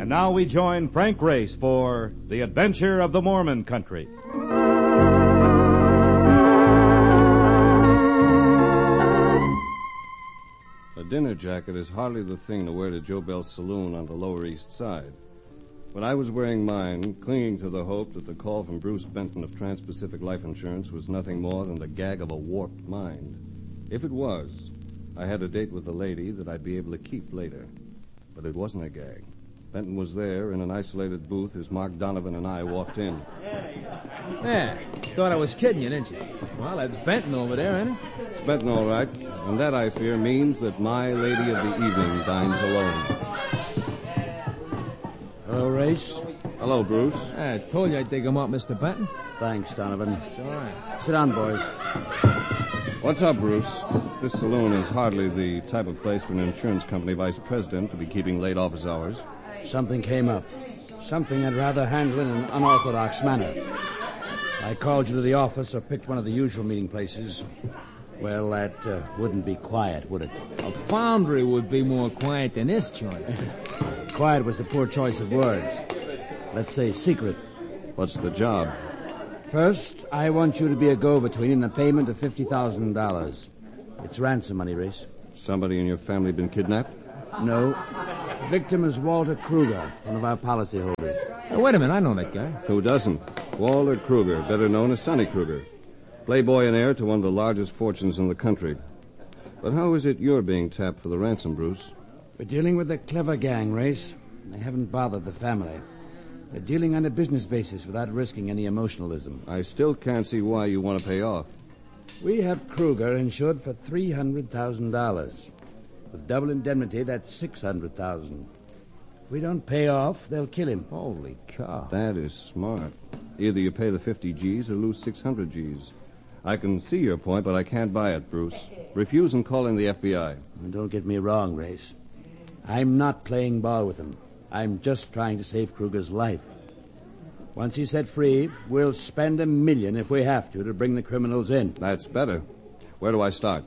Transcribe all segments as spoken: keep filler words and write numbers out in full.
And now we join Frank Race for The Adventure of the Mormon Country. A dinner jacket is hardly the thing to wear to Joe Bell's saloon on the Lower East Side. But I was wearing mine, clinging to the hope that the call from Bruce Benton of Trans-Pacific Life Insurance was nothing more than the gag of a warped mind. If it was, I had a date with the lady that I'd be able to keep later. But it wasn't a gag. Benton was there in an isolated booth as Mark Donovan and I walked in. Yeah, thought I was kidding you, didn't you? Well, that's Benton over there, ain't it? It's Benton, all right. And that, I fear, means that my lady of the evening dines alone. Hello, Race. Hello, Bruce. I told you I'd dig him up, Mister Benton. Thanks, Donovan. It's all right. Sit down, boys. What's up, Bruce? This saloon is hardly the type of place for an insurance company vice president to be keeping late office hours. Something came up. Something I'd rather handle in an unorthodox manner. I called you to the office or picked one of the usual meeting places. Well, that uh, wouldn't be quiet, would it? A foundry would be more quiet than this joint. Quiet was the poor choice of words. Let's say secret. What's the job? First, I want you to be a go-between in the payment of fifty thousand dollars. It's ransom money, Race. Somebody in your family been kidnapped? No. The victim is Walter Kruger, one of our policyholders. Hey, wait a minute, I know that guy. Who doesn't? Walter Kruger, better known as Sonny Kruger. Playboy and heir to one of the largest fortunes in the country. But how is it you're being tapped for the ransom, Bruce? We're dealing with a clever gang, Race. They haven't bothered the family. They're dealing on a business basis without risking any emotionalism. I still can't see why you want to pay off. We have Kruger insured for three hundred thousand dollars. With double indemnity, that's six hundred thousand dollars. If we don't pay off, they'll kill him. Holy cow. That is smart. Either you pay the fifty G's or lose six hundred G's. I can see your point, but I can't buy it, Bruce. Refuse and call in the F B I. And don't get me wrong, Race. I'm not playing ball with him. I'm just trying to save Kruger's life. Once he's set free, we'll spend a million if we have to to bring the criminals in. That's better. Where do I start?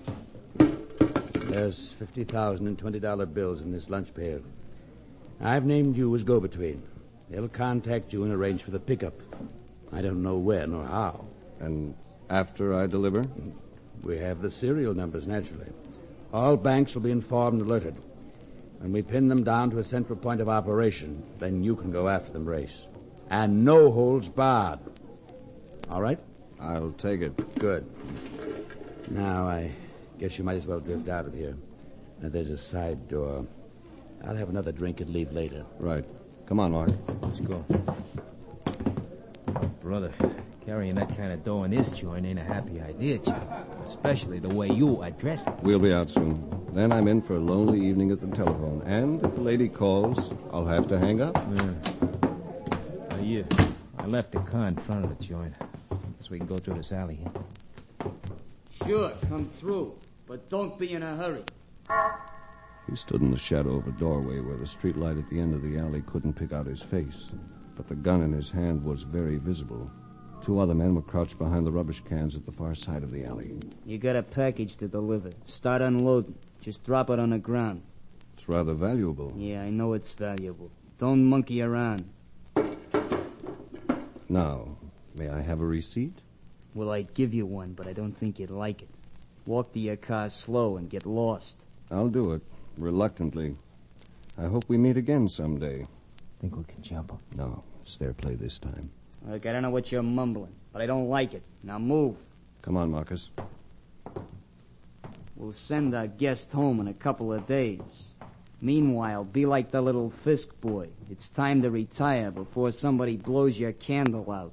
There's fifty thousand and twenty dollar bills in this lunch pail. I've named you as go-between. They'll contact you and arrange for the pickup. I don't know when or how. And after I deliver? We have the serial numbers, naturally. All banks will be informed and alerted. When we pin them down to a central point of operation, then you can go after them, Race. And no holds barred. All right? I'll take it. Good. Now, I guess you might as well drift out of here. Now, there's a side door. I'll have another drink and leave later. Right. Come on, Mark. Let's go. Brother, carrying that kind of dough in this joint ain't a happy idea, Chuck. Especially the way you addressed it. We'll be out soon. Then I'm in for a lonely evening at the telephone. And if the lady calls, I'll have to hang up. Yeah. Uh, yeah. I left the car in front of the joint. So we can go through this alley here. Sure, come through. But don't be in a hurry. He stood in the shadow of a doorway where the street light at the end of the alley couldn't pick out his face. But the gun in his hand was very visible. Two other men were crouched behind the rubbish cans at the far side of the alley. You got a package to deliver. Start unloading. Just drop it on the ground. It's rather valuable. Yeah, I know it's valuable. Don't monkey around. Now, may I have a receipt? Well, I'd give you one, but I don't think you'd like it. Walk to your car slow and get lost. I'll do it, reluctantly. I hope we meet again someday. Think we can jump him? No, it's their play this time. Look, I don't know what you're mumbling, but I don't like it. Now move. Come on, Marcus. We'll send our guest home in a couple of days. Meanwhile, be like the little Fisk boy. It's time to retire before somebody blows your candle out.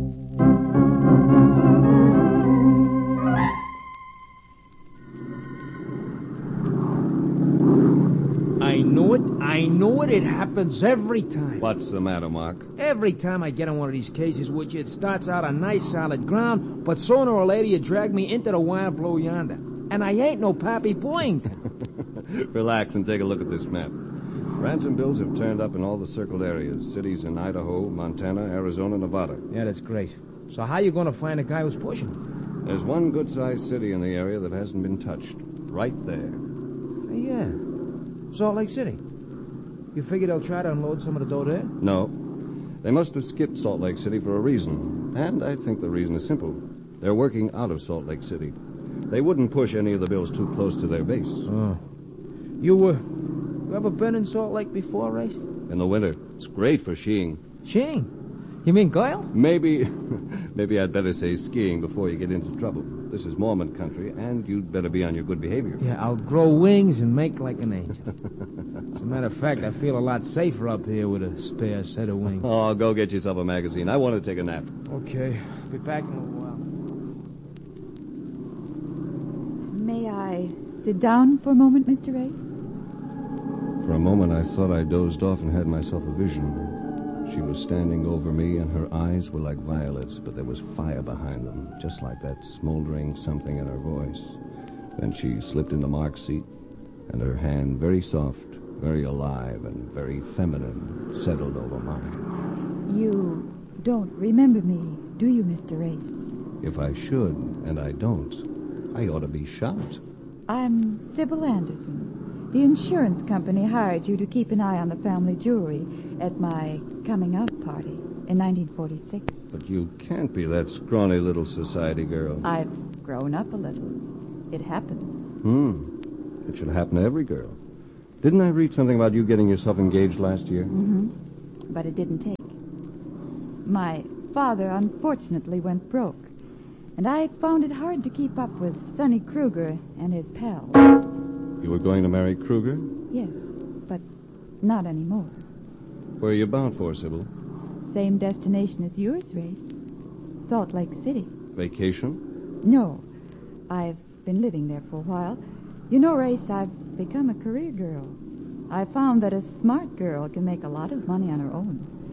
I know it. I know it. It happens every time. What's the matter, Mark? Every time I get on one of these cases, which it starts out on nice solid ground, but sooner or later you drag me into the wild blue yonder. And I ain't no Pappy Boyington. Relax and take a look at this map. Ransom bills have turned up in all the circled areas. Cities in Idaho, Montana, Arizona, Nevada. Yeah, that's great. So how you going to find a guy who's pushing them? There's one good-sized city in the area that hasn't been touched. Right there. Yeah. Salt Lake City. You figure they'll try to unload some of the dough there? No. They must have skipped Salt Lake City for a reason. And I think the reason is simple. They're working out of Salt Lake City. They wouldn't push any of the bills too close to their base. Oh. You, uh, you ever been in Salt Lake before, Race? In the winter. It's great for skiing. Skiing? You mean girls? Maybe, maybe I'd better say skiing before you get into trouble. This is Mormon country, and you'd better be on your good behavior. Yeah, I'll grow wings and make like an angel. As a matter of fact, I feel a lot safer up here with a spare set of wings. Oh, go get yourself a magazine. I want to take a nap. Okay. Be back in a while. May I sit down for a moment, Mister Race? For a moment, I thought I dozed off and had myself a vision. She was standing over me, and her eyes were like violets, but there was fire behind them, just like that smoldering something in her voice. Then she slipped into Mark's seat, and her hand, very soft, very alive, and very feminine, settled over mine. You don't remember me, do you, Mister Race? If I should, and I don't, I ought to be shot. I'm Sybil Anderson. The insurance company hired you to keep an eye on the family jewelry at my coming-out party in nineteen forty-six. But you can't be that scrawny little society girl. I've grown up a little. It happens. Hmm. It should happen to every girl. Didn't I read something about you getting yourself engaged last year? Mm-hmm. But it didn't take. My father unfortunately went broke, and I found it hard to keep up with Sonny Kruger and his pals. You were going to marry Kruger? Yes, but not anymore. Where are you bound for, Sybil? Same destination as yours, Race. Salt Lake City. Vacation? No. I've been living there for a while. You know, Race, I've become a career girl. I found that a smart girl can make a lot of money on her own.